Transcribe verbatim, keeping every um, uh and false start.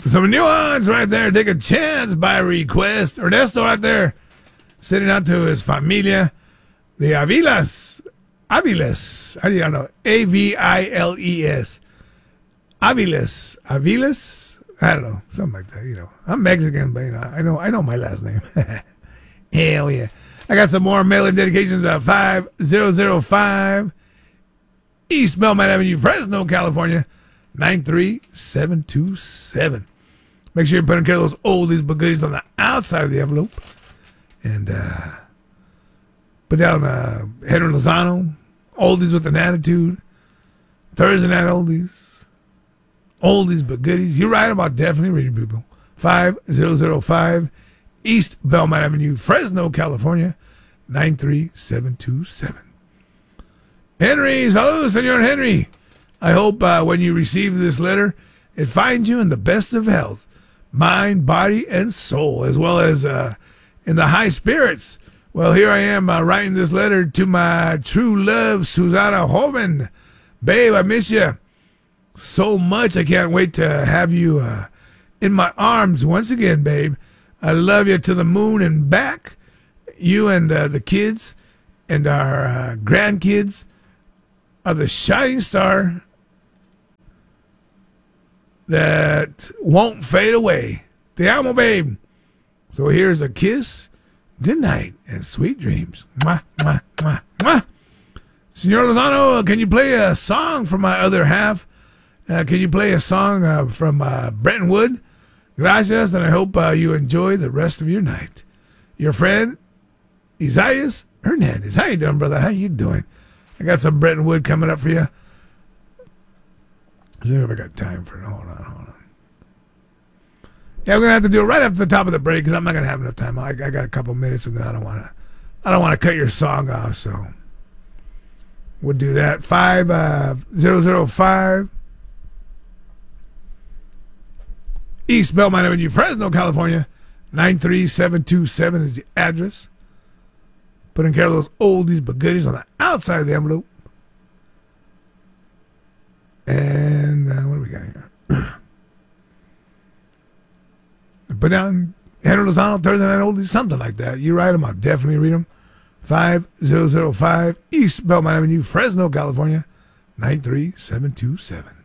Some nuance right there. Take a chance by request. Ernesto right there sitting out to his familia. The Aviles. Aviles. How do you know? A V I L E S. Aviles. Aviles? I don't know. Something like that, you know. I'm Mexican, but you know, I know I know my last name. Hell yeah. I got some more mail-in dedications at five thousand five East Belmont Avenue, Fresno, California, nine three seven two seven. Make sure you're putting care of those oldies but goodies on the outside of the envelope. And uh, put down uh, Henry Lozano, oldies with an attitude, Thursday night oldies, oldies but goodies. You're right about definitely reading people. five thousand five East Belmont Avenue, Fresno, California, nine three seven two seven. Henry, hello, Senor Henry. I hope uh, when you receive this letter, it finds you in the best of health, mind, body, and soul, as well as uh, in the high spirits. Well, here I am uh, writing this letter to my true love, Susana Joven. Babe, I miss you so much. I can't wait to have you uh, in my arms once again, babe. I love you to the moon and back. You and uh, the kids and our uh, grandkids are the shining star that won't fade away. Te amo, babe. So here's a kiss. Good night and sweet dreams. Mwah, mwah, mwah, mwah. Senor Lozano, can you play a song from my other half? Uh, can you play a song uh, from uh, Bretton Wood? Gracias, and I hope uh, you enjoy the rest of your night. Your friend, Isaias Hernandez. How you doing, brother? How you doing? I got some Bretton Wood coming up for you. See if I got time for it. Hold on, hold on. Yeah, we're gonna have to do it right after the top of the break because I'm not gonna have enough time. I, I got a couple minutes, and then I don't want to. I don't want to cut your song off, so we'll do that. Five uh, zero zero five East Belmont Avenue, Fresno, California, nine three seven two seven is the address. Putting care of those oldies but goodies on the outside of the envelope. And uh, what do we got here? Put down Henry Lozano, Thursday night oldies, something like that. You write them, I'll definitely read them. five zero zero five East Belmont Avenue, Fresno, California, nine three seven two seven.